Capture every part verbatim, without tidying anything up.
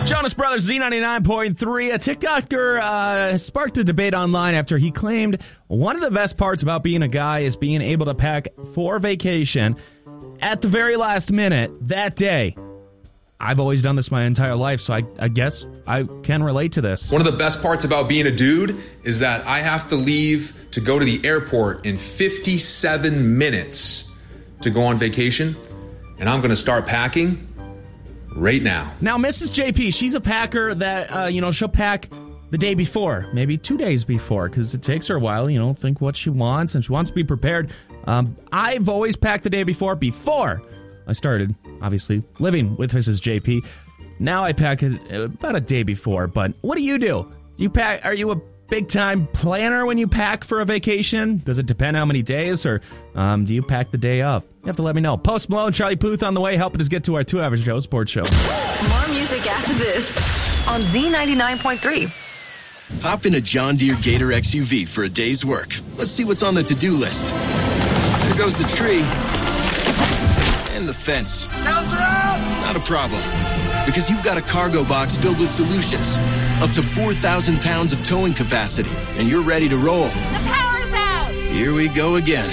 Jonas Brothers, Z ninety-nine point three. A TikToker uh, sparked a debate online after he claimed one of the best parts about being a guy is being able to pack for vacation at the very last minute that day. I've always done this my entire life, so I, I guess I can relate to this. One of the best parts about being a dude is that I have to leave to go to the airport in fifty-seven minutes to go on vacation, and I'm going to start packing right now. Now, Missus J P, she's a packer that, uh, you know, she'll pack the day before, maybe two days before, because it takes her a while, you know, think what she wants, and she wants to be prepared. Um, I've always packed the day before, before I started, obviously, living with Missus J P. Now I pack it about a day before, but what do you do? You pack? Are you a big-time planner when you pack for a vacation? Does it depend how many days, or um, do you pack the day of? You have to let me know. Post Malone, Charlie Puth on the way, helping us get to our two-hour show, sports show. More music after this on Z ninety-nine point three. Hop in a John Deere Gator X U V for a day's work. Let's see what's on the to-do list. There goes the tree. And the fence. Not a problem. Because you've got a cargo box filled with solutions. Up to four thousand pounds of towing capacity. And you're ready to roll. The power's out! Here we go again.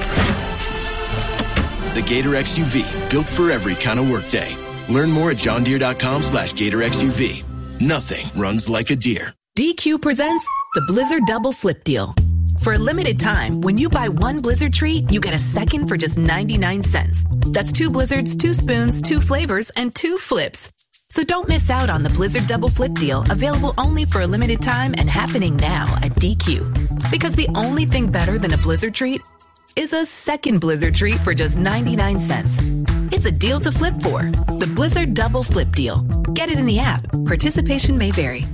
The Gator X U V. Built for every kind of workday. Learn more at johndeere.com slash Gator X U V. Nothing runs like a deer. D Q presents the Blizzard Double Flip Deal. For a limited time, when you buy one Blizzard treat, you get a second for just ninety-nine cents. That's two Blizzards, two spoons, two flavors, and two flips. So don't miss out on the Blizzard Double Flip Deal, available only for a limited time and happening now at D Q. Because the only thing better than a Blizzard treat is a second Blizzard treat for just ninety-nine cents. It's a deal to flip for. The Blizzard Double Flip Deal. Get it in the app. Participation may vary.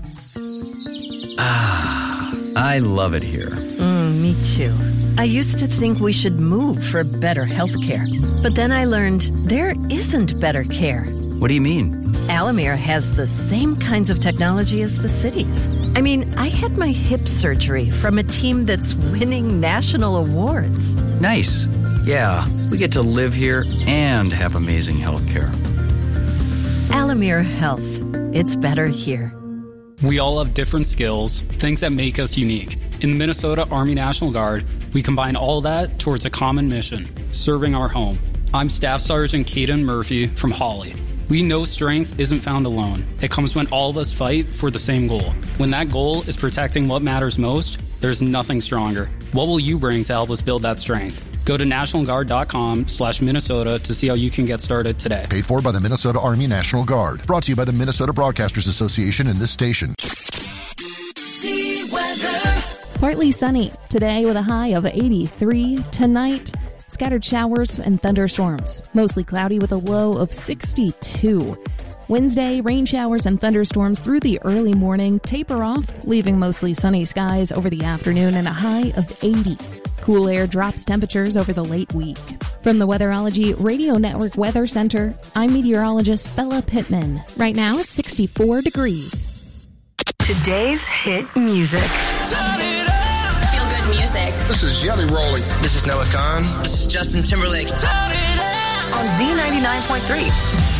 Ah, I love it here. Mm, me too. I used to think we should move for better health care. But then I learned there isn't better care. What do you mean? Alamere has the same kinds of technology as the cities. I mean, I had my hip surgery from a team that's winning national awards. Nice. Yeah, we get to live here and have amazing health care. Alamere Health. It's better here. We all have different skills, things that make us unique. In the Minnesota Army National Guard, we combine all that towards a common mission, serving our home. I'm Staff Sergeant Caden Murphy from Hawley. We know strength isn't found alone. It comes when all of us fight for the same goal. When that goal is protecting what matters most, there's nothing stronger. What will you bring to help us build that strength? Go to nationalguard.com slash Minnesota to see how you can get started today. Paid for by the Minnesota Army National Guard. Brought to you by the Minnesota Broadcasters Association and this station. See weather. Partly sunny today with a high of eighty-three. Tonight, scattered showers and thunderstorms. Mostly cloudy with a low of sixty-two. Wednesday, rain showers and thunderstorms through the early morning taper off, leaving mostly sunny skies over the afternoon and a high of eighty. Cool air drops temperatures over the late week. From the Weatherology Radio Network Weather Center, I'm meteorologist Bella Pittman. Right now it's sixty-four degrees. Today's hit music. Feel good music. This is Jelly Rolling. This is Noah Khan. This is Justin Timberlake. On Z ninety-nine point three.